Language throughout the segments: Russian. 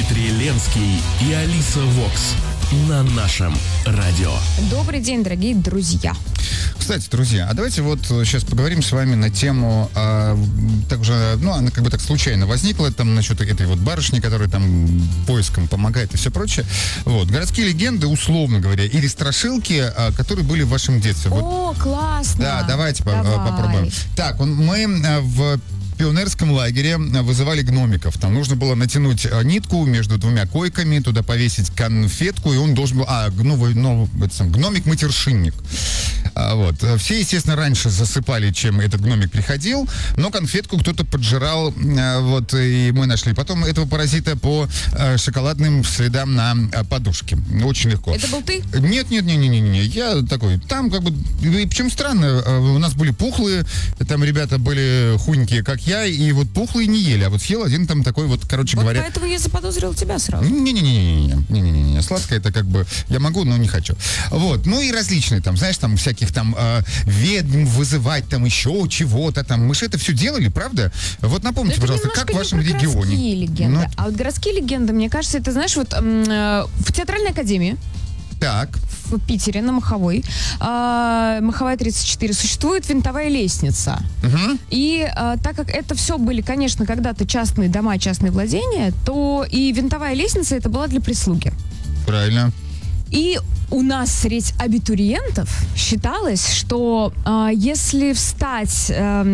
Дмитрий Ленский и Алиса Вокс на нашем радио. Добрый день, дорогие друзья. Кстати, друзья, а давайте вот сейчас поговорим с вами на тему, также, она как бы так случайно возникла, там, насчет этой вот барышни, которая там поиском помогает и все прочее. Вот, городские легенды, условно говоря, или страшилки, которые были в вашем детстве. О, вот. классно! Да, давайте попробуем. Так, мы в пионерском лагере вызывали гномиков. Там нужно было натянуть нитку между двумя койками, туда повесить конфетку, и он должен был... гномик-матершинник. Вот. Все, естественно, раньше засыпали, чем этот гномик приходил, но конфетку кто-то поджирал, вот, и мы нашли потом этого паразита по шоколадным следам на подушке. Очень легко. Это был ты? Нет, я такой, там как бы, причем странно, у нас были пухлые, там ребята были худенькие, как я, и вот пухлые не ели, а вот съел один там такой вот, короче говоря... Поэтому я заподозрил тебя сразу. Не-не-не, сладкое это как бы, я могу, но не хочу. Вот, ну и различные там, знаешь, там всяких там ведьм вызывать, там еще чего-то там. Мы же это все делали, правда? Вот напомните, пожалуйста, как в вашем регионе? Городские легенды. А вот городские легенды, мне кажется, это, знаешь, вот в театральной академии. Так. В Питере, на Маховой. Маховая 34. Существует винтовая лестница. Угу. И так как это все были, конечно, когда-то частные дома, частные владения, то и винтовая лестница это была для прислуги. Правильно. И у нас среди абитуриентов считалось, что если встать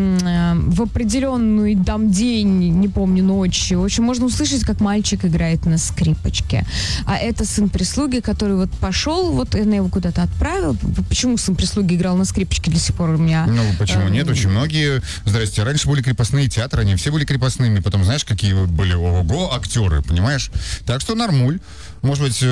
в определенный день, не помню, ночью, в общем, можно услышать, как мальчик играет на скрипочке. А это сын прислуги, который вот пошел, вот я его куда-то отправил. Почему сын прислуги играл на скрипочке до сих пор у меня? Ну, почему нет? Очень многие, здрасте, раньше были крепостные театры, они все были крепостными, потом знаешь, какие были, ого, актеры, понимаешь? Так что нормуль. Может быть,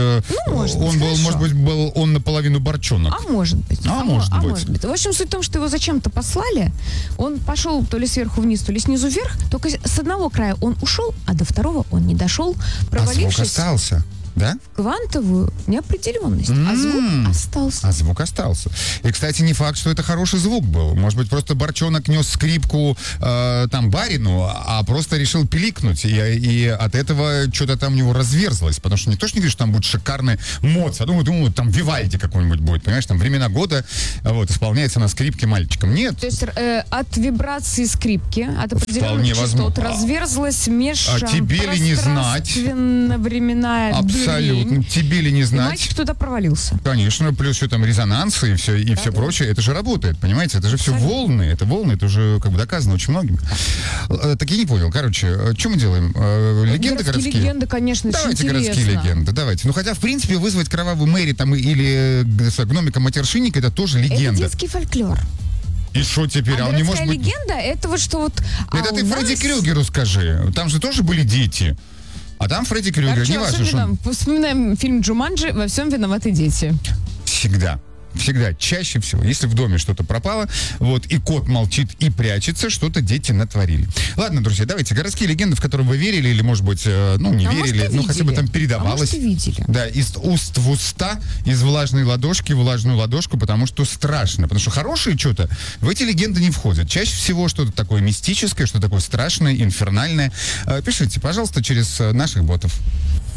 был наполовину борчонок. А может быть. Может быть. В общем, суть в том, что его зачем-то послали. Он пошел то ли сверху вниз, то ли снизу вверх. Только с одного края он ушел, а до второго он не дошел, провалившись. А звук остался. Да? В квантовую неопределенность. А звук остался. И, кстати, не факт, что это хороший звук был. Может быть, просто борчонок нес скрипку там барину, а просто решил пиликнуть. И от этого что-то там у него разверзлось. Потому что никто ж не говорит, что там будет шикарный моц. А думаю, там Вивальди какой-нибудь будет. Понимаешь, там времена года вот, исполняется на скрипке мальчиком. Нет. То есть от вибрации скрипки, от определенных частот разверзлась межпространственно-временная Абсолютно. Тебе ли не знать? И мальчик туда провалился. Конечно, плюс все там резонансы и все прочее. Это же работает, понимаете? Это же все волны. Это уже как бы доказано очень многим. Так я не понял. Короче, что мы делаем? Легенды городские? Легенды, конечно, давайте очень городские интересно. легенды, давайте. Ну, хотя, в принципе, вызвать кровавую Мэри там или гномика-матершинника, это тоже легенда. Это детский фольклор. И что теперь? А не может быть... легенда, это вот что вот... Это ты Фредди Крюгеру скажи. Там же тоже были дети. А там Фредди Крюгер, не важно, что... Вспоминаем фильм «Джуманджи», во всем виноваты дети. Всегда, чаще всего, если в доме что-то пропало, вот, и кот молчит и прячется, что-то дети натворили. Ладно, друзья, давайте, городские легенды, в которые вы верили, или, может быть, не верили, но хотя бы там передавалось. Видели. Да, из уст в уста, из влажной ладошки в влажную ладошку, потому что страшно. Потому что хорошие что-то в эти легенды не входят. Чаще всего что-то такое мистическое, что-то такое страшное, инфернальное. Пишите, пожалуйста, через наших ботов.